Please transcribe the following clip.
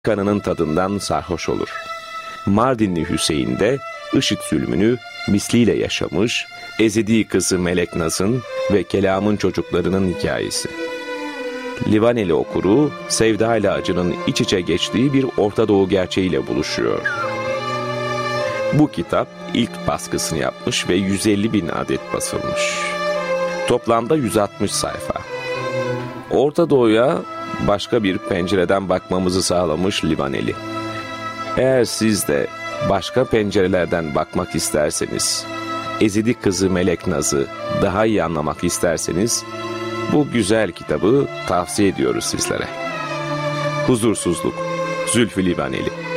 kanının tadından sarhoş olur. Mardinli Hüseyin de IŞİD zulmünü misliyle yaşamış, ezdiği kızı Melek Naz'ın ve Kelam'ın çocuklarının hikayesi. Livaneli okuru, sevda ile acının iç içe geçtiği bir Orta Doğu gerçeğiyle buluşuyor. Bu kitap ilk baskısını yapmış ve 150.000 adet basılmış. Toplamda 160 sayfa. Orta Doğu'ya başka bir pencereden bakmamızı sağlamış Livaneli. Eğer siz de başka pencerelerden bakmak isterseniz, ezidi kızı Melek Naz'ı daha iyi anlamak isterseniz, bu güzel kitabı tavsiye ediyoruz sizlere. Huzursuzluk, Zülfü Livaneli.